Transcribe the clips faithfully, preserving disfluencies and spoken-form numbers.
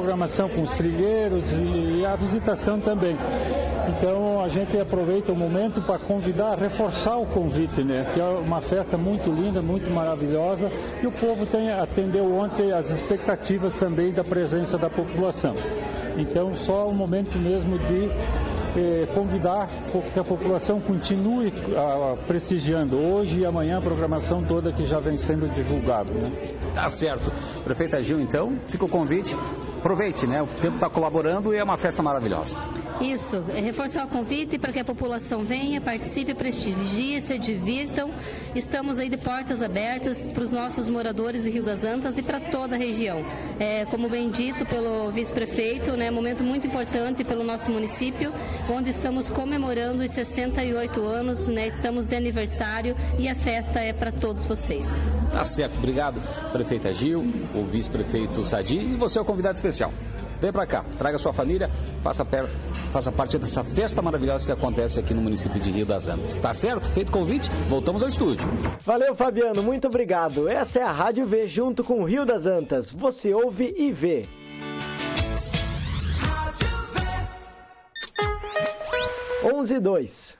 programação com os trilheiros e a visitação também. Então a gente aproveita o momento para convidar, reforçar o convite, né? Que é uma festa muito linda, muito maravilhosa, e o povo tem, atendeu ontem as expectativas também da presença da população. Então só o momento mesmo de eh, convidar que a população continue ah, prestigiando hoje e amanhã a programação toda que já vem sendo divulgada, né? Tá certo. Prefeita Gil, então, fica o convite. Aproveite, né? O tempo está colaborando e é uma festa maravilhosa. Isso, é reforçar o convite para que a população venha, participe, prestigie, se divirtam. Estamos aí de portas abertas para os nossos moradores de Rio das Antas e para toda a região. É, como bem dito pelo vice-prefeito, né, momento muito importante pelo nosso município, onde estamos comemorando os sessenta e oito anos, né, estamos de aniversário e a festa é para todos vocês. Tá certo, obrigado, prefeita Gil, o vice-prefeito Sadi e você é o convidado especial. Vem pra cá, traga sua família, faça, per... faça parte dessa festa maravilhosa que acontece aqui no município de Rio das Antas. Tá certo? Feito o convite, voltamos ao estúdio. Valeu, Fabiano, muito obrigado. Essa é a Rádio V junto com o Rio das Antas. Você ouve e vê. onze e dois.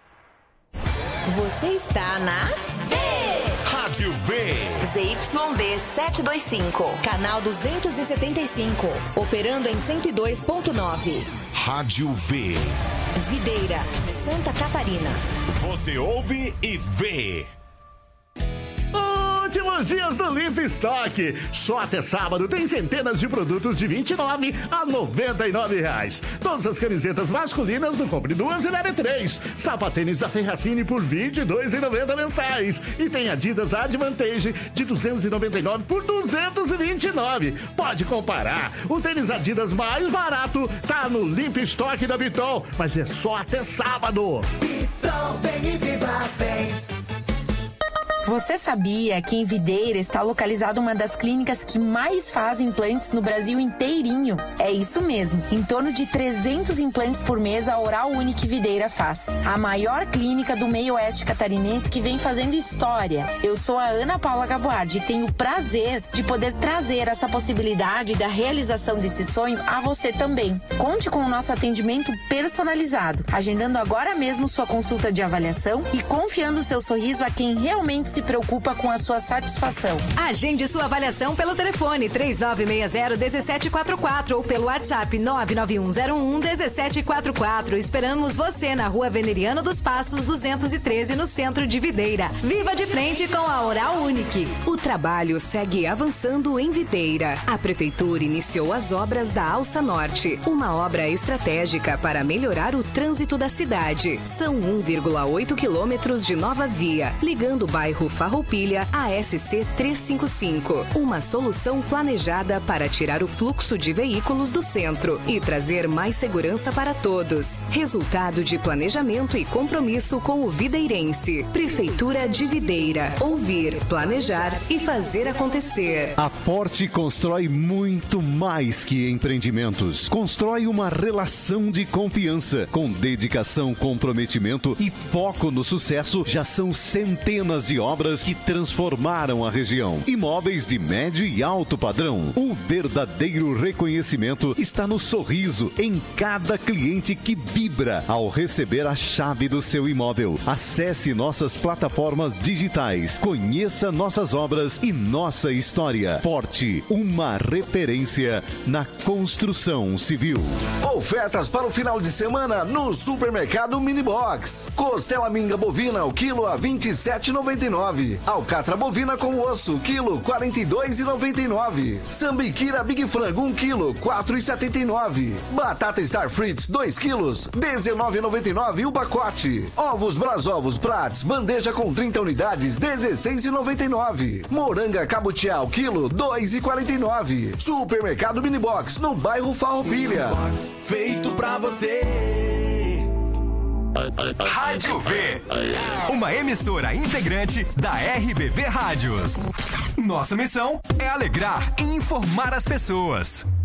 Você está na Rádio V. Z Y D setecentos e vinte e cinco, canal duzentos e setenta e cinco, operando em cento e dois ponto nove. Rádio V. Videira, Santa Catarina. Você ouve e vê. Últimos dias do Limp Stock. Só até sábado tem centenas de produtos de vinte e nove a noventa e nove reais. Todas as camisetas masculinas do Compre Duas e Leve Três. Sapatênis da Ferracini por vinte e dois reais e noventa centavos mensais. E tem Adidas Advantage de duzentos e noventa e nove reais por duzentos e vinte e nove reais. Pode comparar. O tênis Adidas mais barato tá no Limp Stock da Pitol, mas é só até sábado. Pitol, vem e viva bem. Você sabia que em Videira está localizada uma das clínicas que mais fazem implantes no Brasil inteirinho? É isso mesmo, em torno de trezentos implantes por mês a Oral Unique Videira faz. A maior clínica do meio oeste catarinense que vem fazendo história. Eu sou a Ana Paula Gaboardi e tenho o prazer de poder trazer essa possibilidade da realização desse sonho a você também. Conte com o nosso atendimento personalizado, agendando agora mesmo sua consulta de avaliação e confiando seu sorriso a quem realmente se preocupa com a sua satisfação. Agende sua avaliação pelo telefone três nove seis zero, um sete quatro quatro ou pelo WhatsApp nove nove um zero um, um sete quatro quatro. Esperamos você na Rua Veneriano dos Passos duzentos e treze, no centro de Videira. Viva de frente com a Oral Unique. O trabalho segue avançando em Videira. A Prefeitura iniciou as obras da Alça Norte, uma obra estratégica para melhorar o trânsito da cidade. São um vírgula oito quilômetros de nova via, ligando o bairro Farroupilha a S C trezentos e cinquenta e cinco. Uma solução planejada para tirar o fluxo de veículos do centro e trazer mais segurança para todos. Resultado de planejamento e compromisso com o videirense. Prefeitura de Videira. Ouvir, planejar e fazer acontecer. A Forte constrói muito mais que empreendimentos. Constrói uma relação de confiança. Com dedicação, comprometimento e foco no sucesso, já são centenas de obras que transformaram a região. Imóveis de médio e alto padrão. O verdadeiro reconhecimento está no sorriso em cada cliente que vibra ao receber a chave do seu imóvel. Acesse nossas plataformas digitais, conheça nossas obras e nossa história. Forte, uma referência na construção civil. Ofertas para o final de semana no Supermercado Minibox. Costela minga bovina, o quilo a vinte e sete reais e noventa e nove centavos. Alcatra bovina com osso, quilo quarenta e dois reais e noventa e nove centavos. Sambiquira Big Frango, um quilo, quatro reais e setenta e nove centavos. Batata Star Frites, dois quilos, dezenove reais e noventa e nove centavos o pacote. Ovos Brasovos Prats, bandeja com trinta unidades, dezesseis reais e noventa e nove centavos. Moranga Cabutial, quilo, dois reais e quarenta e nove centavos. Supermercado Minibox, no bairro Farroupilha. Feito pra você. Rádio V, uma emissora integrante da R B V Rádios. Nossa missão é alegrar e informar as pessoas.